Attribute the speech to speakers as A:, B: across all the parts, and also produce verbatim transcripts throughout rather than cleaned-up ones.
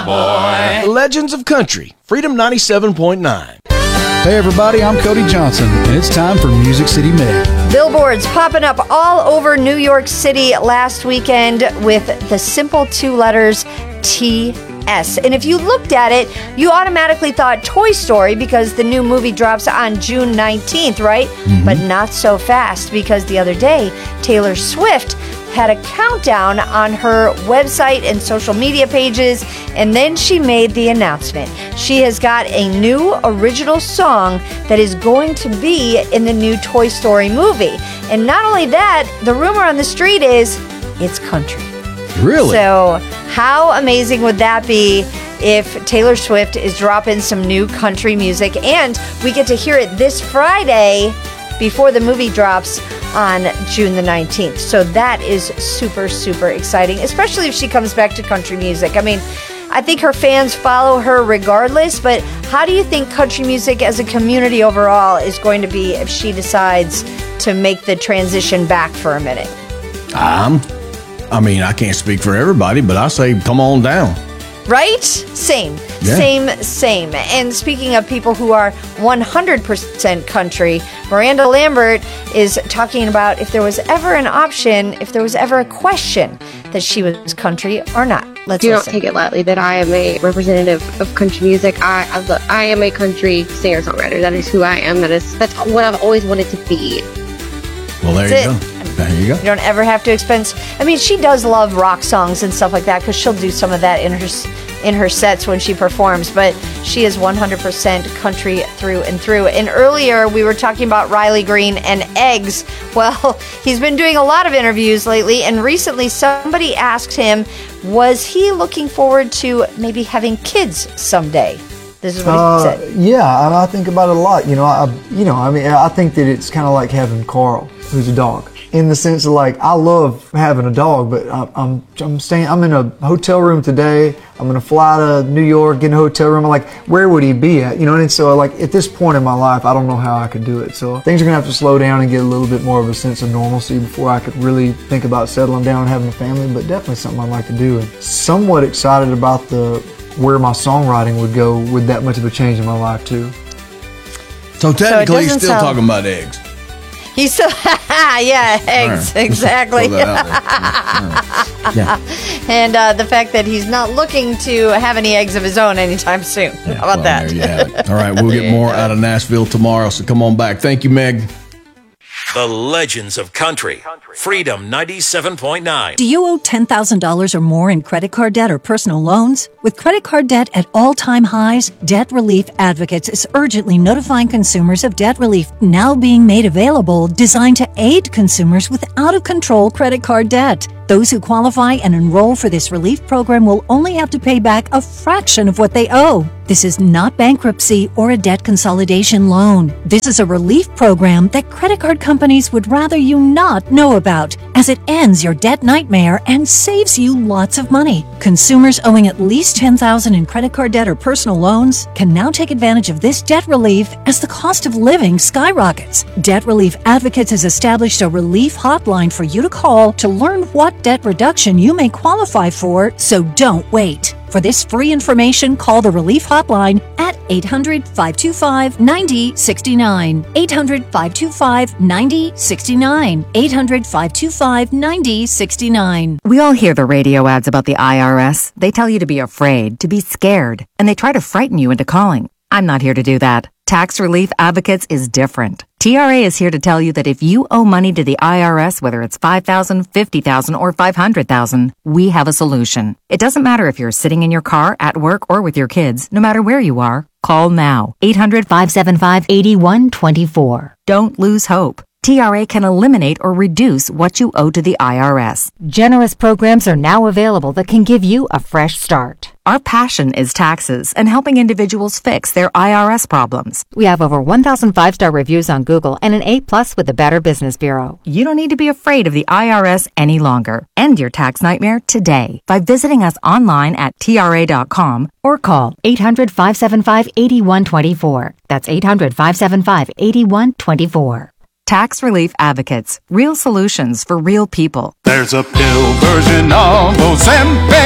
A: boy.
B: Legends of Country, Freedom ninety-seven point nine.
C: Hey everybody, I'm Cody Johnson, and it's time for Music City Meg.
D: Billboards popping up all over New York City last weekend with the simple two letters T S. And if you looked at it, you automatically thought Toy Story because the new movie drops on June nineteenth, right? Mm-hmm. But not so fast, because the other day, Taylor Swift had a countdown on her website and social media pages, and then she made the announcement. She has got a new original song that is going to be in the new Toy Story movie. And not only that, the rumor on the street is it's country.
B: Really?
D: So how amazing would that be if Taylor Swift is dropping some new country music, and we get to hear it this Friday before the movie drops on June the nineteenth. So that is super, super exciting, especially if she comes back to country music. I mean, I think her fans follow her regardless, but how do you think country music as a community overall is going to be if she decides to make the transition back for a minute?
B: Um, I mean, I can't speak for everybody, but I say come on down.
D: Right? Same.
B: Yeah.
D: Same, same. And speaking of people who are one hundred percent country, Miranda Lambert is talking about if there was ever an option, if there was ever a question that she was country or not. Let's
E: Do
D: listen.
E: not take it lightly that I am a representative of country music. I I, look, I am a country singer-songwriter. That is who I am. That is That's what I've always wanted to be.
B: Well, there
D: That's
B: you
D: it.
B: go. There you go.
D: You don't ever have to expense. I mean, she does love rock songs and stuff like that because she'll do some of that in her in her sets when she performs. But she is one hundred percent country through and through. And earlier we were talking about Riley Green and eggs. Well, he's been doing a lot of interviews lately, and recently somebody asked him, was he looking forward to maybe having kids someday? This is what
F: uh,
D: he said.
F: Yeah, I, I think about it a lot. You know, I, you know, I mean, I think that it's kind of like having Carl, who's a dog, in the sense of like I love having a dog, but I, I'm I'm staying. I'm in a hotel room today. I'm gonna fly to New York, get in a hotel room. I'm like, where would he be at? You know, and so like at this point in my life, I don't know how I could do it. So things are gonna have to slow down and get a little bit more of a sense of normalcy before I could really think about settling down and having a family. But definitely something I'd like to do. And somewhat excited about the where my songwriting would go with that much of a change in my life too.
B: So technically,
D: So it
B: you're
D: doesn't
B: still
D: sound-
B: talking about eggs.
D: He's still, yeah, eggs,
B: Right.
D: exactly.
B: Throw that out there. Yeah.
D: And uh, the fact that he's not looking to have any eggs of his own anytime soon.
B: Yeah,
D: How about
B: well,
D: that?
B: There you have it. All right, we'll get more out of Nashville tomorrow, so come on back. Thank you, Meg.
A: The Legends of Country. Freedom ninety-seven point nine.
G: Do you owe ten thousand dollars or more in credit card debt or personal loans? With credit card debt at all-time highs, Debt Relief Advocates is urgently notifying consumers of debt relief now being made available, designed to aid consumers with out-of-control credit card debt. Those who qualify and enroll for this relief program will only have to pay back a fraction of what they owe. This is not bankruptcy or a debt consolidation loan. This is a relief program that credit card companies would rather you not know about, as it ends your debt nightmare and saves you lots of money. Consumers owing at least ten thousand dollars in credit card debt or personal loans can now take advantage of this debt relief as the cost of living skyrockets. Debt Relief Advocates has established a relief hotline for you to call to learn what debt reduction you may qualify for, so don't wait. For this free information, call the Relief Hotline at eight hundred, five two five, nine zero six nine. eight hundred, five two five, nine zero six nine. eight hundred, five two five, nine zero six nine.
H: We all hear the radio ads about the I R S. They tell you to be afraid, to be scared, and they try to frighten you into calling. I'm not here to do that. Tax Relief Advocates is different. T R A is here to tell you that if you owe money to the I R S, whether it's five thousand dollars, fifty thousand dollars, or five hundred thousand dollars, we have a solution. It doesn't matter if you're sitting in your car, at work, or with your kids. No matter where you are, call now. eight hundred, five seven five, eight one two four. Don't lose hope. T R A can eliminate or reduce what you owe to the I R S.
I: Generous programs are now available that can give you a fresh start.
H: Our passion is taxes and helping individuals fix their I R S problems.
I: We have over one thousand five-star reviews on Google and an A plus with the Better Business Bureau.
H: You don't need to be afraid of the I R S any longer. End your tax nightmare today by visiting us online at T R A dot com
I: or call eight hundred, five seven five, eight one two four. That's eight hundred, five seven five, eight one two four.
H: Tax Relief Advocates. Real solutions for real people.
J: There's a pill version of Ozempic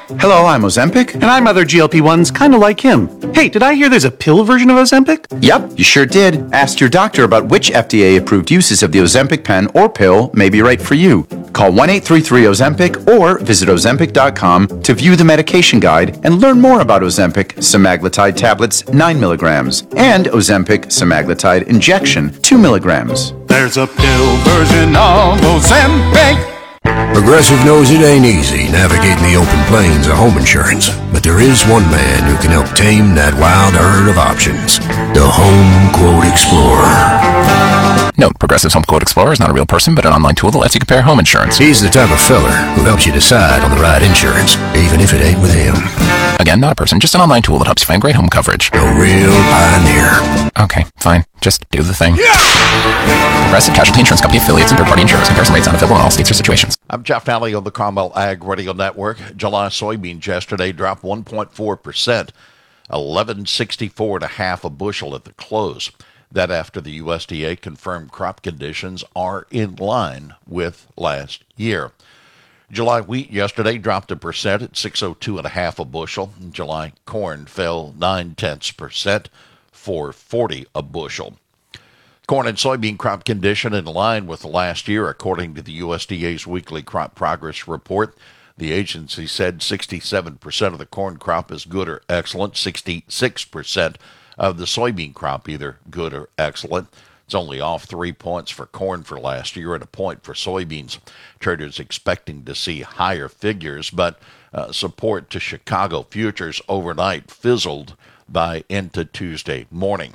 J: Hello, I'm Ozempic.
K: And I'm other G L P ones kind of like him. Hey, did I hear there's a pill version of Ozempic?
J: Yep, you sure did. Ask your doctor about which F D A-approved uses of the Ozempic pen or pill may be right for you. Call one eight three three Ozempic or visit ozempic dot com to view the medication guide and learn more about Ozempic semaglutide tablets nine milligrams and Ozempic semaglutide injection two milligrams.
K: There's a pill version of Ozempic.
L: Progressive knows it ain't easy navigating the open plains of home insurance, but there is one man who can help tame that wild herd of options. The Home Quote Explorer.
M: Note, Progressive's Home Quote Explorer is not a real person, but an online tool that lets you compare home insurance.
L: He's the type of feller who helps you decide on the right insurance, even if it ain't with him.
M: Again, not a person, just an online tool that helps you find great home coverage.
L: A real pioneer.
M: Okay, fine. Just do the thing. Yeah! Progressive Casualty Insurance Company affiliates and third-party insurers. Comparison rates not available in all states or situations.
N: I'm Jeff Nally on the Carmel Ag Radio Network. July soybeans yesterday dropped one point four percent, eleven sixty-four and a half a bushel at the close. That after the U S D A confirmed crop conditions are in line with last year. July wheat yesterday dropped a percent at six oh two and a half a bushel. July corn fell nine tenths percent, four forty a bushel. Corn and soybean crop condition in line with last year, according to the U S D A's weekly crop progress report. The agency said sixty-seven percent of the corn crop is good or excellent, sixty-six percent of the soybean crop either good or excellent. It's only off three points for corn for last year and a point for soybeans. Traders expecting to see higher figures, but uh, support to Chicago futures overnight fizzled by into Tuesday morning.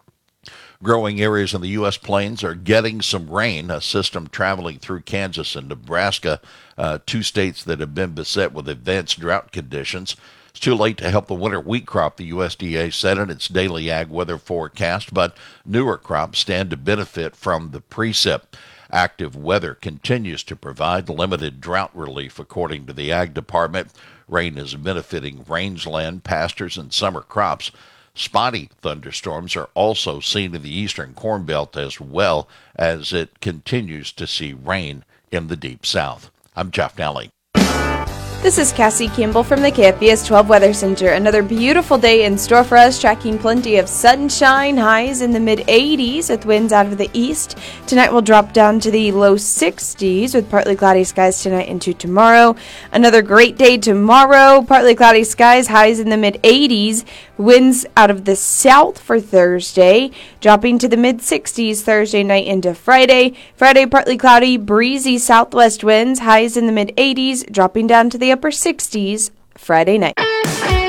N: Growing areas in the U S plains are getting some rain, a system traveling through Kansas and Nebraska, uh, two states that have been beset with advanced drought conditions. It's too late to help the winter wheat crop, the U S D A said in its daily ag weather forecast, but newer crops stand to benefit from the precip. Active weather continues to provide limited drought relief, according to the Ag Department. Rain is benefiting rangeland, pastures, and summer crops. Spotty thunderstorms are also seen in the eastern Corn Belt as well as it continues to see rain in the Deep South. I'm Jeff Nally.
O: This is Cassie Campbell from the K F B S twelve Weather Center. Another beautiful day in store for us, tracking plenty of sunshine, highs in the mid eighties with winds out of the east. Tonight will drop down to the low sixties with partly cloudy skies tonight into tomorrow. Another great day tomorrow, partly cloudy skies, highs in the mid eighties. Winds out of the south for Thursday, dropping to the mid sixties Thursday night into Friday. Friday, partly cloudy, breezy southwest winds, highs in the mid eighties, dropping down to the upper sixties Friday night.